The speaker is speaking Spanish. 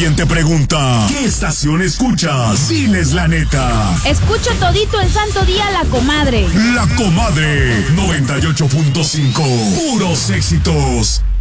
quien te pregunta, ¿qué estación escuchas? Diles la neta. Escucho todito el santo día La Comadre. La Comadre 98.5. Puros éxitos.